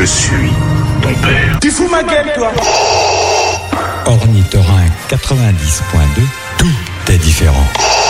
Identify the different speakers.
Speaker 1: Je suis ton père.
Speaker 2: Tu fous ma gueule, toi.
Speaker 3: Ornithorynque 90.2, tout est différent.